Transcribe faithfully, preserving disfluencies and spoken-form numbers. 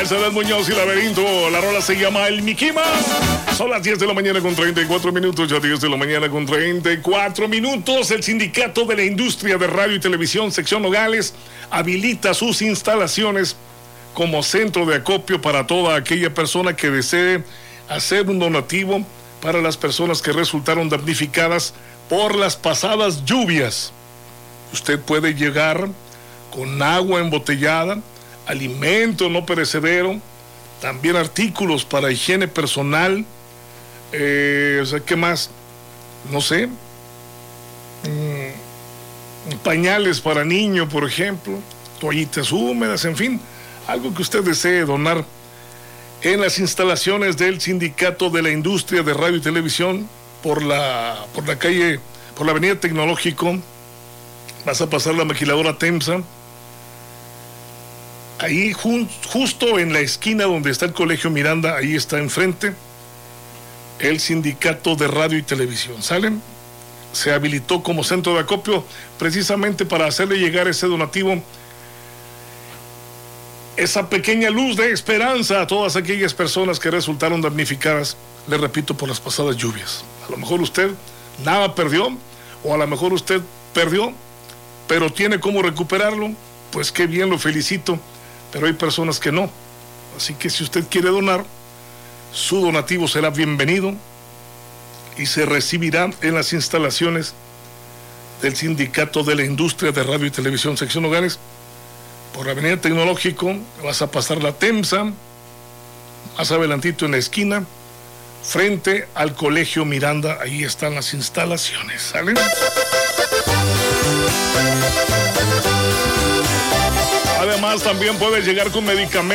Mercedes Muñoz y Laberinto. La rola se llama El Miquima. Son las diez de la mañana con treinta y cuatro minutos. Ya diez de la mañana con treinta y cuatro minutos. El Sindicato de la Industria de Radio y Televisión, sección Nogales, habilita sus instalaciones como centro de acopio para toda aquella persona que desee hacer un donativo para las personas que resultaron damnificadas por las pasadas lluvias. Usted puede llegar con agua embotellada, alimento no perecedero, también artículos para higiene personal, eh, o sea, ¿qué más? No sé, mm, pañales para niño, por ejemplo, toallitas húmedas, en fin, algo que usted desee donar en las instalaciones del Sindicato de la Industria de Radio y Televisión por la, por la calle, por la avenida Tecnológico. Vas a pasar la maquiladora Temsa. Ahí jun, justo en la esquina donde está el Colegio Miranda, ahí está enfrente el Sindicato de Radio y Televisión. ¿Salen? Se habilitó como centro de acopio precisamente para hacerle llegar ese donativo, esa pequeña luz de esperanza a todas aquellas personas que resultaron damnificadas, le repito, por las pasadas lluvias. A lo mejor usted nada perdió, o a lo mejor usted perdió, pero tiene cómo recuperarlo. Pues qué bien, lo felicito. Pero hay personas que no. Así que si usted quiere donar, su donativo será bienvenido y se recibirá en las instalaciones del Sindicato de la Industria de Radio y Televisión, sección Nogales, por la avenida Tecnológico. Vas a pasar la Temsa, más adelantito en la esquina, frente al Colegio Miranda. Ahí están las instalaciones. ¿Sale? Además, también puede llegar con medicamentos